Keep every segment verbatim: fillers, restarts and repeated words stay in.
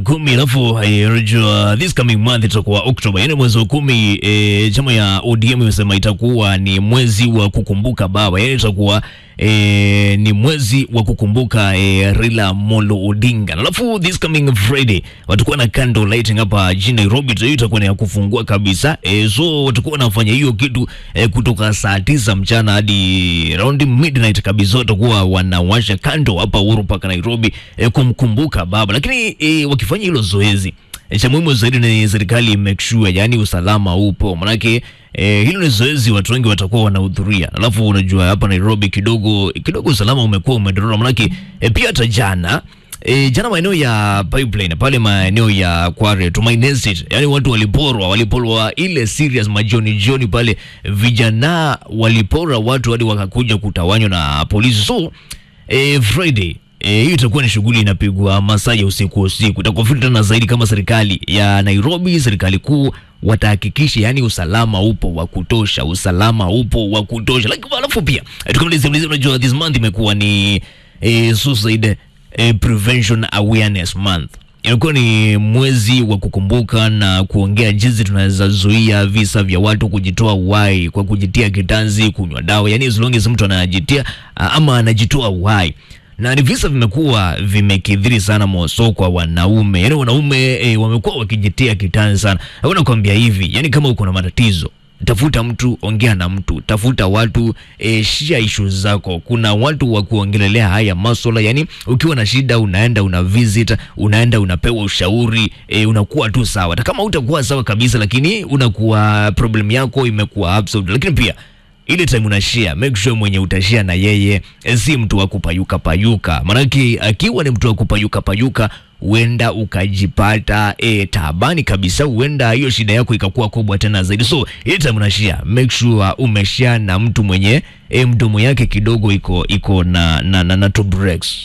kumi alafu rejua this coming month itakuwa October. Yani mwezi wa kumi e, chama ya O D M imesema itakuwa ni mwezi wa kukumbuka baba. Yani itakuwa e, ni mwezi wa kukumbuka e, Raila Amolo Odinga. Alafu this coming Friday watakuwa na candle lighting hapa jijini Nairobi. Hiyo itakuwa ni ya kufungua kabisa. E, so watakuwa wanafanya hiyo kitu e, kutoka saa tisa mchana hadi around midnight kabisa. Watakuwa wanawasha candle hapa Uhuru Park Nairobi e, kumkumbuka baba. Lakini e, wakifanya hilo zoezi e, cha muhimu zaidi ni serikali make sure yani usalama upo. Manake eh, hilo ni zoezi watu wengi watakuwa wanahudhuria. Alafu unajua hapa Nairobi kidogo kidogo usalama umekuwa umedorora. Manake e, pia hata jana E, jana maeneo ya Pipeline pale maeneo ya Kware Tumaini Estate, yani watu waliporwa waliporwa ile serious majoni joni pale, vijana walipora watu hadi wakakuja kutawanywa na polisi. So e, Friday e, hiyo itakuwa ni shughuli inapigwa masaa ya usiku usiku. Itakufuta na zaidi kama serikali ya Nairobi, serikali kuu watahakikisha yani usalama upo wa kutosha, usalama upo wa kutosha. Like alafu pia tukamaliza mlizi, unajua this month imekuwa ni e, suicide A Prevention Awareness Month. Ilikuwa ni mwezi wa kukumbuka na kuongea jinsi tunaweza zuia visa vya watu kujitoa uhai kwa kujitia kitanzi, kunywa dawa. Yani as long as mtu anajitia ama anajitoa uhai. Na ni visa vimekuwa vimekidhiri sana mwaso kwa wanaume. Yani wanaume e, wamekuwa wakijitia kitanzi sana. Hakuna kuambia hivi, yani kama uko na matatizo, tafuta mtu, ongea na mtu, tafuta watu, e, share issues zako. Kuna watu wa kuongelelea haya masuala. Yani ukiwa na shida unaenda una visit, unaenda unapewa ushauri, e, unakuwa tu sawa. Hata kama utakuwa sawa kabisa, lakini unakuwa problem yako imekuwa absolute. Lakini pia ile time unashare, make sure mwenye utashare na yeye e, si mtu wa kupayuka payuka. Manake akiwa ni mtu wa kupayuka payuka, uenda ukajipata e, tabani kabisa. Uenda hiyo shida yako ikakuwa kubwa tena zaidi. So ile time unashare, make sure umeshare na mtu mwenye e, mdomo yake kidogo iko iko na na na, na to breaks.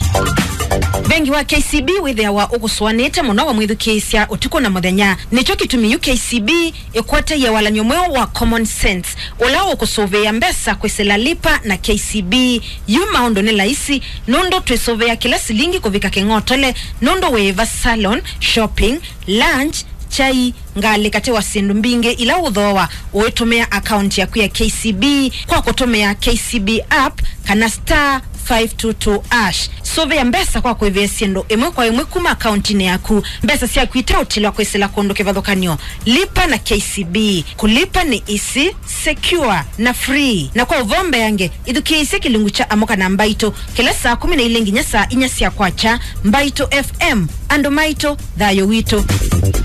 Bengi wa K C B with our oguswanete muno wa mwithu kesia utuko na muthenya nicho kitumi U K C B ekwate ya wala nyomwe wa common sense olawo kusovea mbesa kwesela lipa na K C B yuma ondo ne laisi nondo twesovea kila silingi kuvika kengotole nondo weva salon shopping lunch chai ngale kate wa sindu mbinge ila udhowa uwetumea account ya kuya K C B kwa kutumea K C B app kana star five two two ash sove ya mbesa kwa kwevye siendo emwe kwa emwe kuma account ni yaku mbesa siya kuita utili wa kwesela kondo kevadhokanyo. Lipa na K C B, kulipa ni isi, secure na free. Na kwa uvombe yange idu kiesi kilungucha amoka na Mbaito kila saa kumi na ilengi nyasa inyasi ya kwacha Mbaito F M ando Maito dhayo wito.